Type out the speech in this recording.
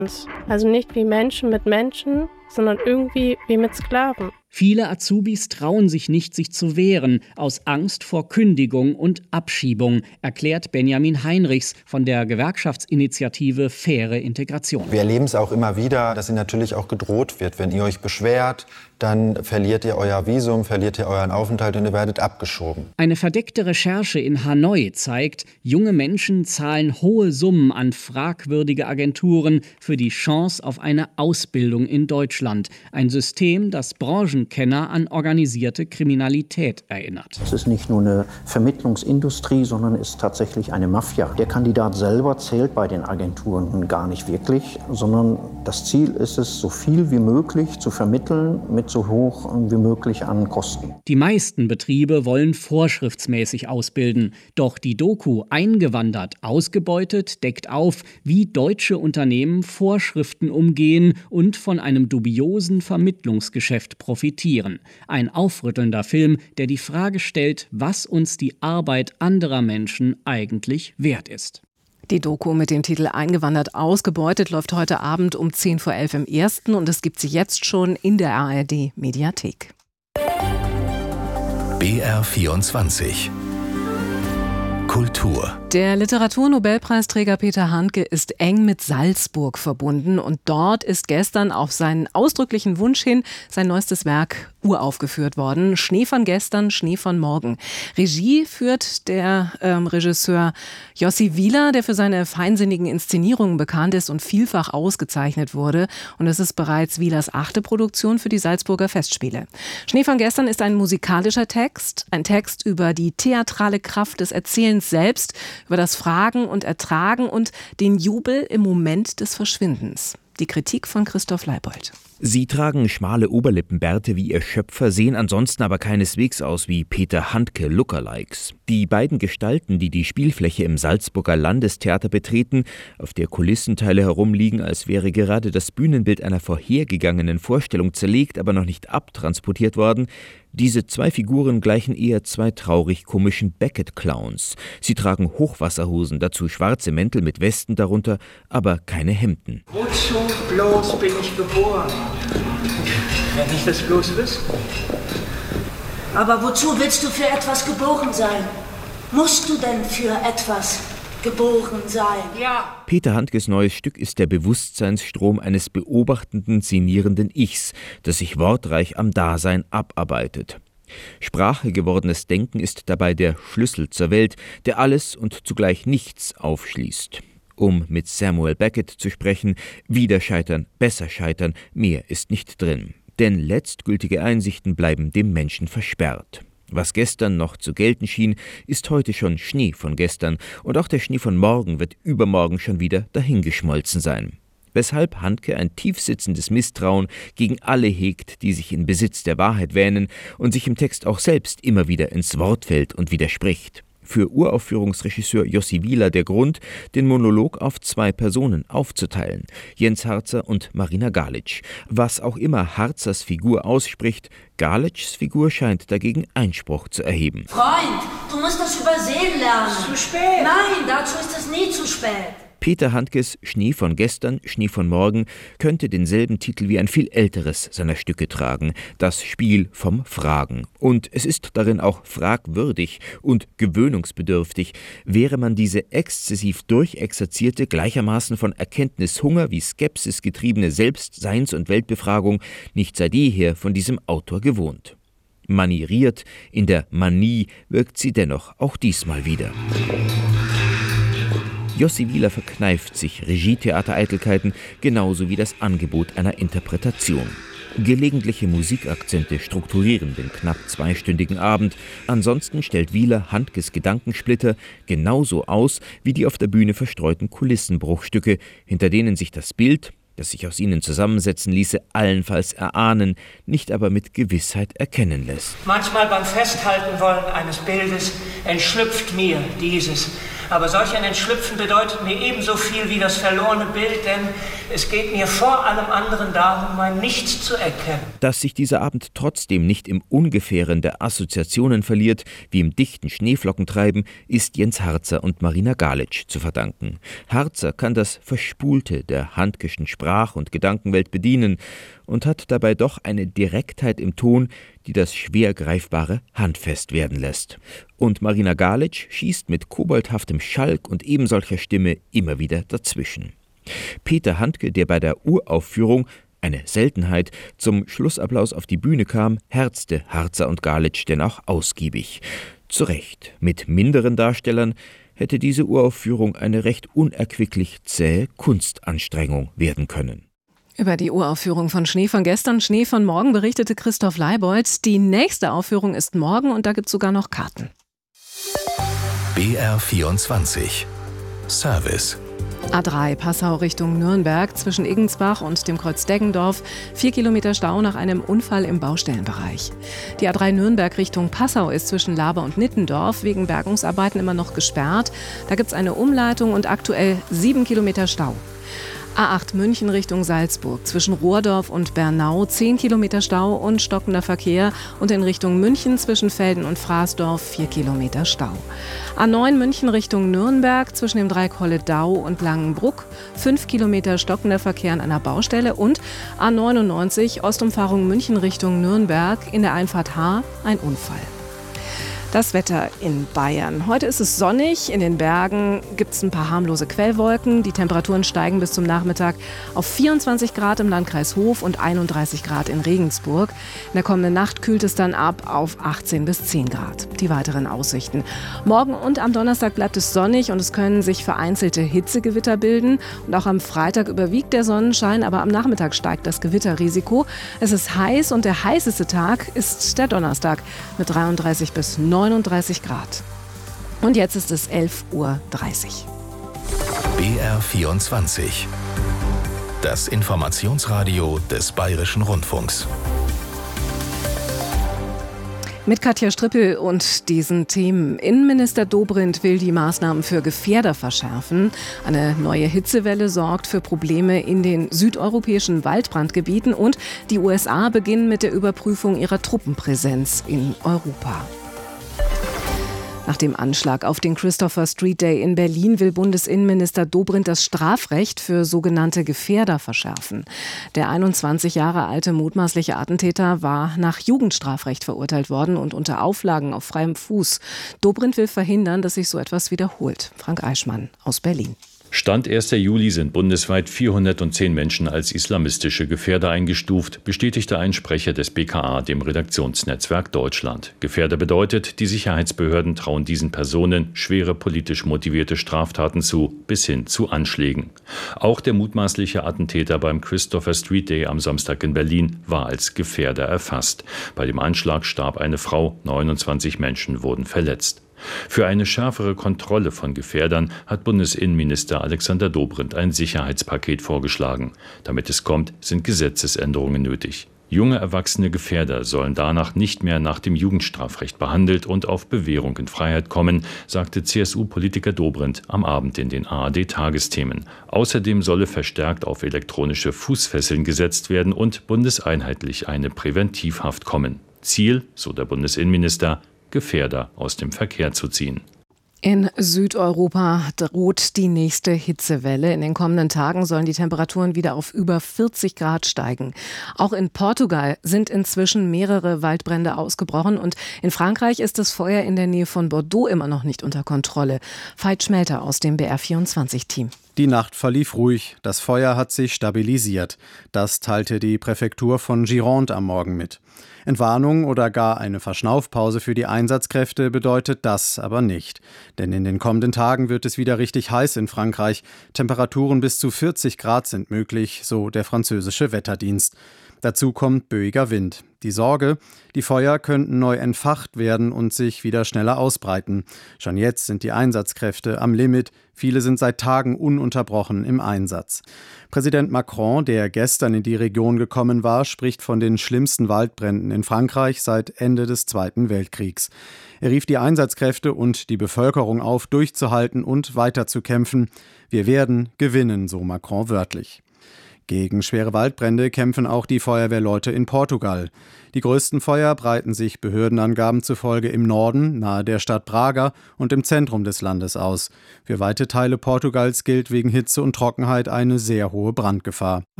Also nicht wie Menschen mit Menschen, sondern irgendwie wie mit Sklaven. Viele Azubis trauen sich nicht, sich zu wehren, aus Angst vor Kündigung und Abschiebung, erklärt Benjamin Heinrichs von der Gewerkschaftsinitiative Faire Integration. Wir erleben es auch immer wieder, dass Ihnen natürlich auch gedroht wird. Wenn ihr euch beschwert, dann verliert ihr euer Visum, verliert ihr euren Aufenthalt und ihr werdet abgeschoben. Eine verdeckte Recherche in Hanoi zeigt, junge Menschen zahlen hohe Summen an fragwürdige Agenturen für die Chance auf eine Ausbildung in Deutschland. Ein System, das Branchenkenner an organisierte Kriminalität erinnert. Es ist nicht nur eine Vermittlungsindustrie, sondern es ist tatsächlich eine Mafia. Der Kandidat selber zählt bei den Agenturen gar nicht wirklich, sondern das Ziel ist es, so viel wie möglich zu vermitteln mit so hoch wie möglich an Kosten. Die meisten Betriebe wollen vorschriftsmäßig ausbilden. Doch die Doku Eingewandert, ausgebeutet deckt auf, wie deutsche Unternehmen Vorschriften umgehen und von einem dubiosen Vermittlungsgeschäft profitieren. Ein aufrüttelnder Film, der die Frage stellt, was uns die Arbeit anderer Menschen eigentlich wert ist. Die Doku mit dem Titel Eingewandert, ausgebeutet läuft heute Abend um 10:11 im Ersten und es gibt sie jetzt schon in der ARD-Mediathek. BR24 Kultur. Der Literaturnobelpreisträger Peter Handke ist eng mit Salzburg verbunden und dort ist gestern auf seinen ausdrücklichen Wunsch hin sein neuestes Werk uraufgeführt worden. Schnee von gestern, Schnee von morgen. Regie führt der Regisseur Jussi Wieler, der für seine feinsinnigen Inszenierungen bekannt ist und vielfach ausgezeichnet wurde. Und es ist bereits Wielers 8. Produktion für die Salzburger Festspiele. Schnee von gestern ist ein musikalischer Text, ein Text über die theatrale Kraft des Erzählens selbst, über das Fragen und Ertragen und den Jubel im Moment des Verschwindens. Die Kritik von Christoph Leibold. Sie tragen schmale Oberlippenbärte wie ihr Schöpfer, sehen ansonsten aber keineswegs aus wie Peter Handke Lookalikes. Die beiden Gestalten, die die Spielfläche im Salzburger Landestheater betreten, auf der Kulissenteile herumliegen, als wäre gerade das Bühnenbild einer vorhergegangenen Vorstellung zerlegt, aber noch nicht abtransportiert worden. Diese zwei Figuren gleichen eher zwei traurig-komischen Beckett-Clowns. Sie tragen Hochwasserhosen, dazu schwarze Mäntel mit Westen darunter, aber keine Hemden. Wozu bloß bin ich geboren? Wenn ich das bloß wüsste. Aber wozu willst du für etwas geboren sein? Musst du denn für etwas geboren sein? Ja. Peter Handkes neues Stück ist der Bewusstseinsstrom eines beobachtenden, sinnierenden Ichs, das sich wortreich am Dasein abarbeitet. Sprache gewordenes Denken ist dabei der Schlüssel zur Welt, der alles und zugleich nichts aufschließt. Um mit Samuel Beckett zu sprechen, wieder scheitern, besser scheitern, mehr ist nicht drin. Denn letztgültige Einsichten bleiben dem Menschen versperrt. Was gestern noch zu gelten schien, ist heute schon Schnee von gestern und auch der Schnee von morgen wird übermorgen schon wieder dahingeschmolzen sein. Weshalb Handke ein tiefsitzendes Misstrauen gegen alle hegt, die sich in Besitz der Wahrheit wähnen und sich im Text auch selbst immer wieder ins Wort fällt und widerspricht. Für Uraufführungsregisseur Jussi Wieler der Grund, den Monolog auf zwei Personen aufzuteilen, Jens Harzer und Marina Galic. Was auch immer Harzers Figur ausspricht, Galics Figur scheint dagegen Einspruch zu erheben. Freund, du musst das übersehen lernen. Zu spät. Nein, dazu ist es nie zu spät. Peter Handkes Schnee von gestern, Schnee von morgen könnte denselben Titel wie ein viel älteres seiner Stücke tragen, das Spiel vom Fragen. Und es ist darin auch fragwürdig und gewöhnungsbedürftig, wäre man diese exzessiv durchexerzierte, gleichermaßen von Erkenntnishunger wie Skepsis getriebene Selbstseins- und Weltbefragung nicht seit jeher von diesem Autor gewohnt. Manieriert, in der Manie wirkt sie dennoch auch diesmal wieder. Jussi Wieler verkneift sich Regietheatereitelkeiten genauso wie das Angebot einer Interpretation. Gelegentliche Musikakzente strukturieren den knapp zweistündigen Abend. Ansonsten stellt Wieler Handkes Gedankensplitter genauso aus wie die auf der Bühne verstreuten Kulissenbruchstücke, hinter denen sich das Bild, das sich aus ihnen zusammensetzen ließe, allenfalls erahnen, nicht aber mit Gewissheit erkennen lässt. Manchmal beim Festhalten wollen eines Bildes entschlüpft mir dieses, Aber solch ein Entschlüpfen bedeutet mir ebenso viel wie das verlorene Bild, denn es geht mir vor allem anderen darum, mein Nichts zu erkennen. Dass sich dieser Abend trotzdem nicht im Ungefähren der Assoziationen verliert, wie im dichten Schneeflockentreiben, ist Jens Harzer und Marina Galic zu verdanken. Harzer kann das Verspulte der Handkeschen Sprach- und Gedankenwelt bedienen und hat dabei doch eine Direktheit im Ton, die das schwer Greifbare handfest werden lässt. Und Marina Galic schießt mit koboldhaftem Schalk und ebensolcher Stimme immer wieder dazwischen. Peter Handke, der bei der Uraufführung, eine Seltenheit, zum Schlussapplaus auf die Bühne kam, herzte Harzer und Galic denn auch ausgiebig. Zu Recht, mit minderen Darstellern hätte diese Uraufführung eine recht unerquicklich zähe Kunstanstrengung werden können. Über die Uraufführung von Schnee von gestern, Schnee von morgen berichtete Christoph Leibold. Die nächste Aufführung ist morgen und da gibt es sogar noch Karten. BR24 Service. A3 Passau Richtung Nürnberg zwischen Iggensbach und dem Kreuz Deggendorf. 4 Kilometer Stau nach einem Unfall im Baustellenbereich. Die A3 Nürnberg Richtung Passau ist zwischen Laber und Nittendorf wegen Bergungsarbeiten immer noch gesperrt. Da gibt es eine Umleitung und aktuell 7 Kilometer Stau. A8 München Richtung Salzburg zwischen Rohrdorf und Bernau 10 Kilometer Stau und stockender Verkehr und in Richtung München zwischen Velden und Fraßdorf 4 Kilometer Stau. A9 München Richtung Nürnberg zwischen dem Dreieck Holledau und Langenbruck 5 Kilometer stockender Verkehr an einer Baustelle und A99 Ostumfahrung München Richtung Nürnberg in der Einfahrt H ein Unfall. Das Wetter in Bayern. Heute ist es sonnig. In den Bergen gibt es ein paar harmlose Quellwolken. Die Temperaturen steigen bis zum Nachmittag auf 24 Grad im Landkreis Hof und 31 Grad in Regensburg. In der kommenden Nacht kühlt es dann ab auf 18 bis 10 Grad. Die weiteren Aussichten. Morgen und am Donnerstag bleibt es sonnig und es können sich vereinzelte Hitzegewitter bilden. Und auch am Freitag überwiegt der Sonnenschein, aber am Nachmittag steigt das Gewitterrisiko. Es ist heiß und der heißeste Tag ist der Donnerstag mit 33 bis 39 Grad. Und jetzt ist es 11:30 Uhr. BR24. Das Informationsradio des Bayerischen Rundfunks. Mit Katja Strippel und diesen Themen. Innenminister Dobrindt will die Maßnahmen für Gefährder verschärfen. Eine neue Hitzewelle sorgt für Probleme in den südeuropäischen Waldbrandgebieten und die USA beginnen mit der Überprüfung ihrer Truppenpräsenz in Europa. Nach dem Anschlag auf den Christopher Street Day in Berlin will Bundesinnenminister Dobrindt das Strafrecht für sogenannte Gefährder verschärfen. Der 21 Jahre alte mutmaßliche Attentäter war nach Jugendstrafrecht verurteilt worden und unter Auflagen auf freiem Fuß. Dobrindt will verhindern, dass sich so etwas wiederholt. Frank Eichmann aus Berlin. Stand 1. Juli sind bundesweit 410 Menschen als islamistische Gefährder eingestuft, bestätigte ein Sprecher des BKA dem Redaktionsnetzwerk Deutschland. Gefährder bedeutet, die Sicherheitsbehörden trauen diesen Personen schwere politisch motivierte Straftaten zu, bis hin zu Anschlägen. Auch der mutmaßliche Attentäter beim Christopher Street Day am Samstag in Berlin war als Gefährder erfasst. Bei dem Anschlag starb eine Frau, 29 Menschen wurden verletzt. Für eine schärfere Kontrolle von Gefährdern hat Bundesinnenminister Alexander Dobrindt ein Sicherheitspaket vorgeschlagen. Damit es kommt, sind Gesetzesänderungen nötig. Junge erwachsene Gefährder sollen danach nicht mehr nach dem Jugendstrafrecht behandelt und auf Bewährung in Freiheit kommen, sagte CSU-Politiker Dobrindt am Abend in den ARD-Tagesthemen. Außerdem solle verstärkt auf elektronische Fußfesseln gesetzt werden und bundeseinheitlich eine Präventivhaft kommen. Ziel, so der Bundesinnenminister, Gefährder aus dem Verkehr zu ziehen. In Südeuropa droht die nächste Hitzewelle. In den kommenden Tagen sollen die Temperaturen wieder auf über 40 Grad steigen. Auch in Portugal sind inzwischen mehrere Waldbrände ausgebrochen und in Frankreich ist das Feuer in der Nähe von Bordeaux immer noch nicht unter Kontrolle. Veit Schmelter aus dem BR24-Team. Die Nacht verlief ruhig, das Feuer hat sich stabilisiert. Das teilte die Präfektur von Gironde am Morgen mit. Entwarnung oder gar eine Verschnaufpause für die Einsatzkräfte bedeutet das aber nicht. Denn in den kommenden Tagen wird es wieder richtig heiß in Frankreich. Temperaturen bis zu 40 Grad sind möglich, so der französische Wetterdienst. Dazu kommt böiger Wind. Die Sorge, die Feuer könnten neu entfacht werden und sich wieder schneller ausbreiten. Schon jetzt sind die Einsatzkräfte am Limit. Viele sind seit Tagen ununterbrochen im Einsatz. Präsident Macron, der gestern in die Region gekommen war, spricht von den schlimmsten Waldbränden in Frankreich seit Ende des Zweiten Weltkriegs. Er rief die Einsatzkräfte und die Bevölkerung auf, durchzuhalten und weiterzukämpfen. Wir werden gewinnen, so Macron wörtlich. Gegen schwere Waldbrände kämpfen auch die Feuerwehrleute in Portugal. Die größten Feuer breiten sich Behördenangaben zufolge im Norden, nahe der Stadt Braga und im Zentrum des Landes aus. Für weite Teile Portugals gilt wegen Hitze und Trockenheit eine sehr hohe Brandgefahr.